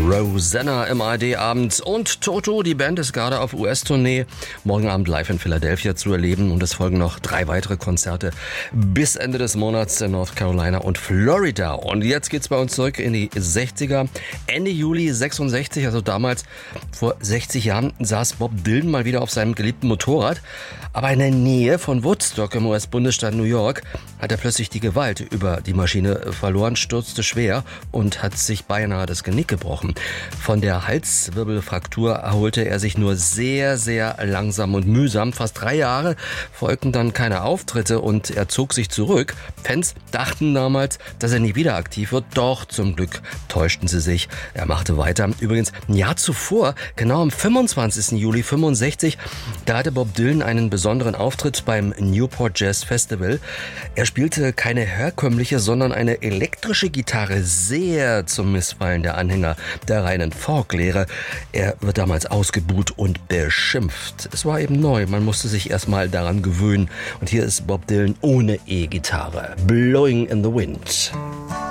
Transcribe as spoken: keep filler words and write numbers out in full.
Rosanna im A R D-Abend und Toto, die Band ist gerade auf U S-Tournee, morgen Abend live in Philadelphia zu erleben und es folgen noch drei weitere Konzerte bis Ende des Monats in North Carolina und Florida. Und jetzt geht's bei uns zurück in die sechziger. Ende Juli sechsundsechzig, also damals vor sechzig Jahren, saß Bob Dylan mal wieder auf seinem geliebten Motorrad. Aber in der Nähe von Woodstock im U S-Bundesstaat New York hat er plötzlich die Gewalt über die Maschine verloren, stürzte schwer und hat sich beinahe das Genick gebrochen. Von der Halswirbelfraktur erholte er sich nur sehr, sehr langsam und mühsam. Fast drei Jahre folgten dann keine Auftritte und er zog sich zurück. Fans dachten damals, dass er nie wieder aktiv wird, doch zum Glück täuschten sie sich. Er machte weiter. Übrigens, ein Jahr zuvor, genau am fünfundzwanzigsten Juli fünfundsechzig, da hatte Bob Dylan einen besonderen Auftritt beim Newport Jazz Festival. Er spielte keine herkömmliche, sondern eine elektrische Gitarre, sehr zum Missfallen der Anhänger der reinen Folklehre. Er wird damals ausgebuht und beschimpft. Es war eben neu, man musste sich erstmal daran gewöhnen. Und hier ist Bob Dylan ohne E-Gitarre. Blowing in the Wind.